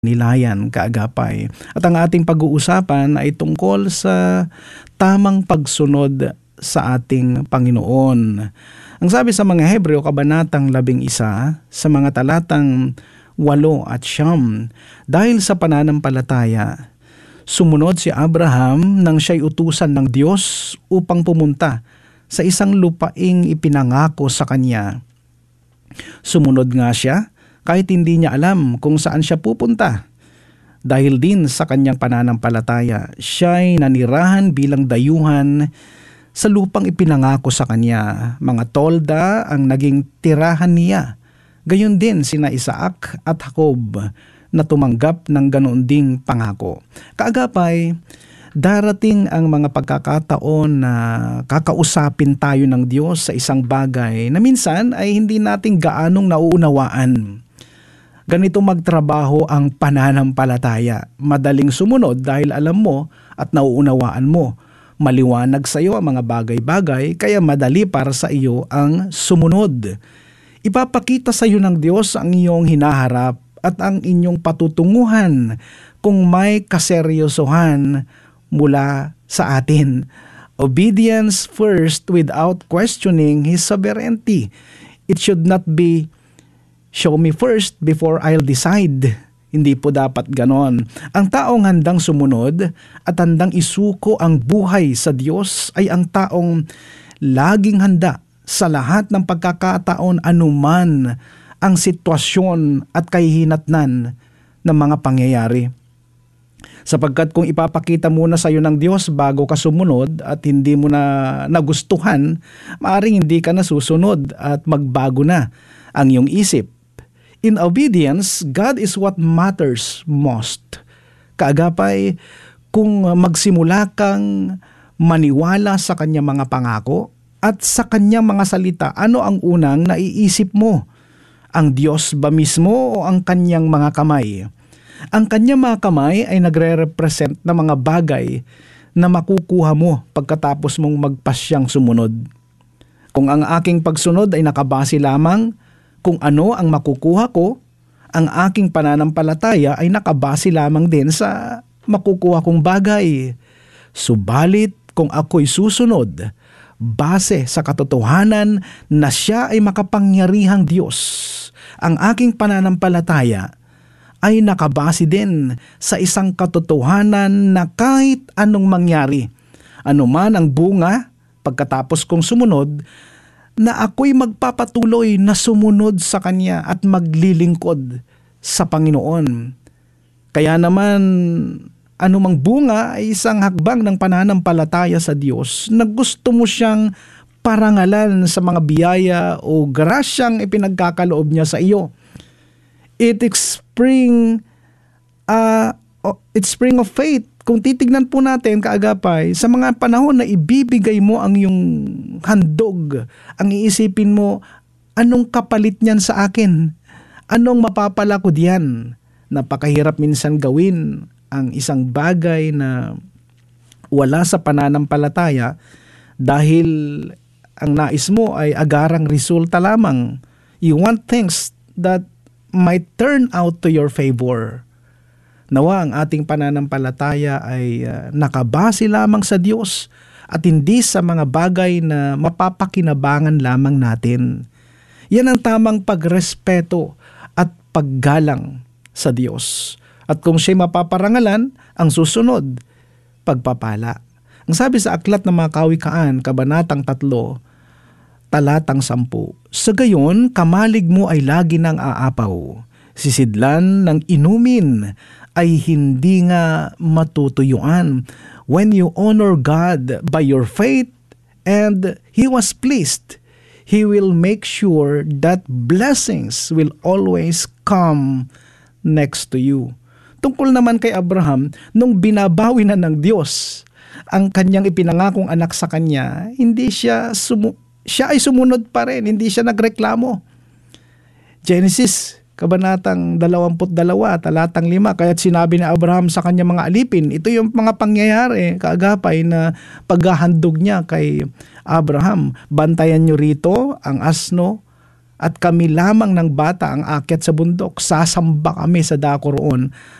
nilayan, kaagapay. At ang ating pag-uusapan ay tungkol sa tamang pagsunod sa ating Panginoon. Ang sabi sa mga Hebreo, Kabanatang 11, sa mga talatang 8 at 9, dahil sa pananampalataya, sumunod si Abraham nang siya'y utusan ng Diyos upang pumunta sa isang lupaing ipinangako sa kanya. Sumunod nga siya kahit hindi niya alam kung saan siya pupunta. Dahil din sa kanyang pananampalataya, siya'y nanirahan bilang dayuhan sa lupang ipinangako sa kanya. Mga tolda ang naging tirahan niya. Gayon din sina Isaac at Jacob na tumanggap ng ganoon ding pangako. Kaagapay, darating ang mga pagkakataon na kakausapin tayo ng Diyos sa isang bagay na minsan ay hindi natin gaanong nauunawaan. Ganito magtrabaho ang pananampalataya. Madaling sumunod dahil alam mo at nauunawaan mo. Maliwanag sa iyo ang mga bagay-bagay kaya madali para sa iyo ang sumunod. Ipapakita sa iyo ng Diyos ang iyong hinaharap at ang inyong patutunguhan kung may kaseryosohan mula sa atin. Obedience first without questioning His sovereignty. It should not be show me first before I'll decide. Hindi po dapat ganon. Ang taong handang sumunod at handang isuko ang buhay sa Diyos ay ang taong laging handa sa lahat ng pagkakataon anuman ang sitwasyon at kahihinatnan ng mga pangyayari. Sapagkat kung ipapakita muna sa iyo ng Diyos bago ka sumunod at hindi mo na nagustuhan, maaaring hindi ka na susunod at magbago na ang iyong isip. In obedience, God is what matters most. Kaagapay, kung magsimula kang maniwala sa kanyang mga pangako at sa kanyang mga salita, ano ang unang naiisip mo? Ang Diyos ba mismo o ang kanyang mga kamay? Ang kanyang mga kamay ay nagre-represent na mga bagay na makukuha mo pagkatapos mong magpasyang sumunod. Kung ang aking pagsunod ay nakabase lamang kung ano ang makukuha ko, ang aking pananampalataya ay nakabase lamang din sa makukuha kong bagay. Subalit kung ako'y susunod, base sa katotohanan na siya ay makapangyarihang Diyos, ang aking pananampalataya ay nakabase din sa isang katotohanan na kahit anong mangyari, anuman ang bunga pagkatapos kong sumunod, na ako'y magpapatuloy na sumunod sa Kanya at maglilingkod sa Panginoon. Kaya naman, anumang bunga ay isang hakbang ng pananampalataya sa Diyos na gusto mo siyang parangalan sa mga biyaya o grasyang ipinagkakaloob niya sa iyo. It's spring of faith. Kung titignan po natin, kaagapay, sa mga panahon na ibibigay mo ang iyong handog, ang iisipin mo, anong kapalit niyan sa akin? Anong mapapala ko diyan? Napakahirap minsan gawin ang isang bagay na wala sa pananampalataya dahil ang nais mo ay agarang resulta lamang. You want things that might turn out to your favor. Nawa ang ating pananampalataya ay nakabase lamang sa Diyos at hindi sa mga bagay na mapapakinabangan lamang natin. Yan ang tamang pagrespeto at paggalang sa Diyos. At kung siya'y mapaparangalan, ang susunod, pagpapala. Ang sabi sa Aklat ng mga Kawikaan, Kabanatang 3, talatang 10, sa gayon, kamalig mo ay lagi nang aapaw. Sisidlan ng inumin ay hindi nga matutuyuan. When you honor God by your faith and He was pleased, He will make sure that blessings will always come next to you. Tungkol naman kay Abraham, nung binabawi na ng Diyos ang kanyang ipinangakong anak sa kanya, hindi siya ay sumunod pa rin, hindi siya nagreklamo. Genesis Kabanatang 22, talatang 5, kaya't sinabi ni Abraham sa kanyang mga alipin, ito yung mga pangyayari, kaagapay na paghahandog niya kay Abraham. Bantayan nyo rito ang asno at kami lamang ng bata ang aakyat sa bundok, sasamba kami sa dako roon